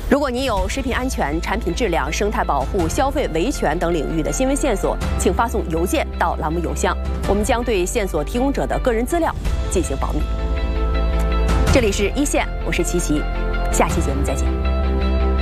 如果您有食品安全、产品质量、生态保护、消费维权等领域的新闻线索，请发送邮件到栏目邮箱，我们将对线索提供者的个人资料进行保密。这里是一线，我是琪琪，下期节目再见。